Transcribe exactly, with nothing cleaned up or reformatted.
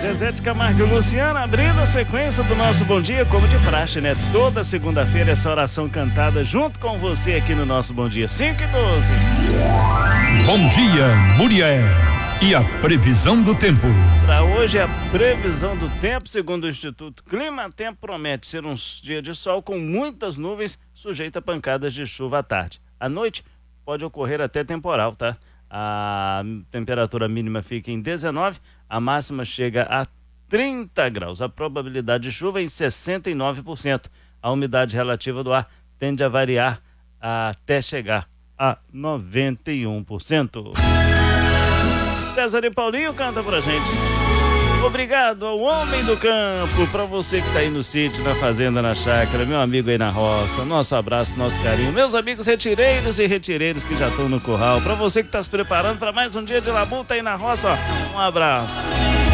Zezé de Camargo e Luciana abrindo a sequência do nosso Bom Dia, como de praxe, né? Toda segunda-feira essa oração cantada junto com você aqui no nosso Bom Dia, cinco e doze. Bom dia, Muriel. E a previsão do tempo? Para hoje a previsão do tempo, segundo o Instituto Clima Tempo, promete ser um dia de sol com muitas nuvens, sujeito a pancadas de chuva à tarde. À noite pode ocorrer até temporal, tá? A temperatura mínima fica em dezenove, a máxima chega a trinta graus. A probabilidade de chuva é em sessenta e nove por cento. A umidade relativa do ar tende a variar até chegar a noventa e um por cento. César e Paulinho canta pra gente. Obrigado ao homem do campo, pra você que tá aí no sítio, na fazenda, na chácara, meu amigo aí na roça, nosso abraço, nosso carinho, meus amigos retireiros e retireiros que já estão no curral, pra você que tá se preparando pra mais um dia de labuta aí na roça, ó, um abraço.